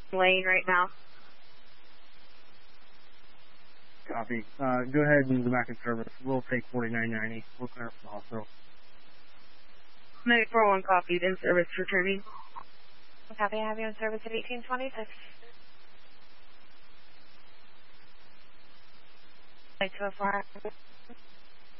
lane right now. Copy. Go ahead and go back in service. We'll take 4990. We'll clear for the hospital. Medic 41 copied, in service returning. Copy, I have you in service at 1826. Like 204.